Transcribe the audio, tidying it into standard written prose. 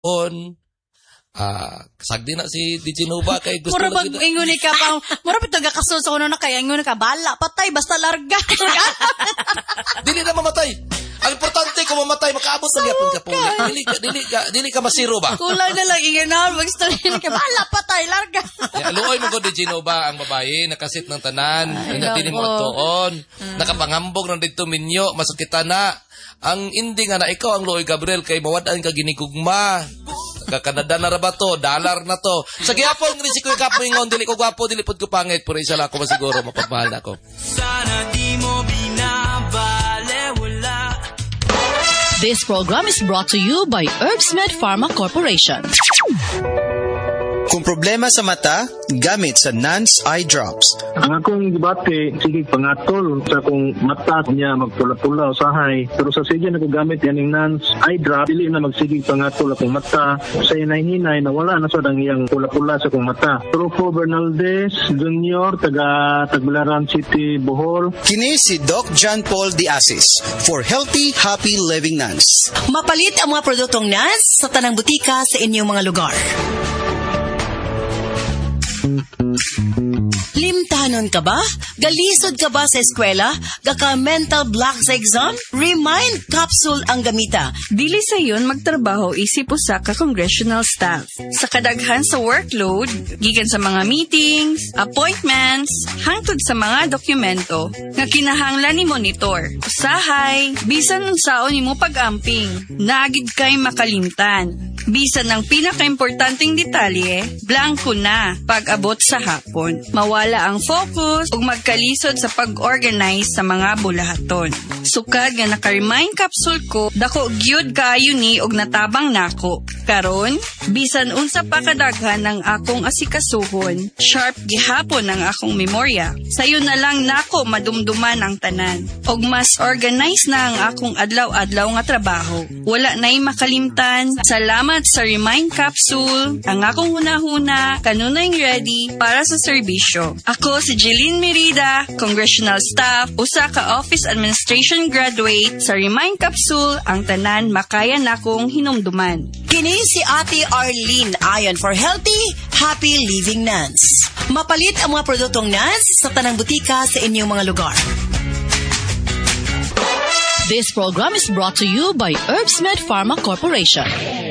Sagdi na si Di Genova kay gusto Mura lang bag ingon ka pa. Mura pito gakasul sa kuno na kaya ingon ka bala patay basta larga. Dili na mamatay. Ang importante kung mamatay makaabot sa gyapon ka pula. Dili ka masiro ba? Kulay na lang ingon mag-story ka bala patay larga. Luoy mo ko Di Genova ang babae nakasit ng tanan, dili mo tuon. Nakapangambog ng dito minyo, masakita na. Ang ending nga na ikaw ang Luoy Gabriel kay mawad-an ka ginigugma. Kakanada na ra ba to? Dollar na to. Sa gyapon ni si Kuya Kapo ingon dili ko gwapo, dili pud ko pangit, pero isa lang ako masiguro mapagmahal na ako. Sana di mo binabalewala. This program is brought to you by Herbsmed Pharma Corporation. Kung problema sa mata, gamit sa Nance Eye Drops. Ang akong gibati, sige pangatol sa akong mata niya magpula-pula usahay. Pero sa sige na ko gamit yan yung Nance Eye Drop, dili na magsigig pangatol akong mata. Sa hinay-hinay na wala na sa dang pula-pula sa akong mata. Trufo Bernaldez Jr., taga Tagbilaran City, Bohol. Kini si Doc John Paul Diasis for Healthy, Happy Living Nance. Mapalit ang mga produktong Nance sa tanang butika sa inyong mga lugar. Limtanon ka ba? Galisod ka ba sa eskwela? Gaka mental block sa exam? Remind capsule ang gamita. Dili sa yun magtrabaho isip usa ka congressional staff. Sa kadaghan sa workload, gikan sa mga meetings, appointments, hangtod sa mga dokumento nga kinahanglan ni monitor. Usahay, bisan unsaon nimo pag-amping, nagid kay makalimtan. Bisan ang pinaka-importanting detalye, blanco na pag-abot sa hapon. Mawala ang focus ug magkalisod sa pag-organize sa mga bulahaton. Sukad nga naka-remind capsule ko, dako gyud kaayo ni og natabang nako. Karon, bisan unsa pa kadaghan ng akong asikasuhon, sharp gihapon ang akong memorya. Sayo na lang nako madumduman ang tanan. Og mas organize na ang akong adlaw-adlaw nga trabaho. Wala na'y makalimtan. Salamat sa Remind Capsule, ang akong hunahuna, kanunay ready para sa serbisyo. Ako si Jeline Merida, Congressional Staff, usa ka Office Administration Graduate sa Remind Capsule, ang tanan makaya nakong hinumduman. Kini si Ate Arlene ayon for Healthy, Happy Living Nance. Mapalit ang mga produktong Nance sa tanang butika sa inyong mga lugar. This program is brought to you by Herbsmed Pharma Corporation.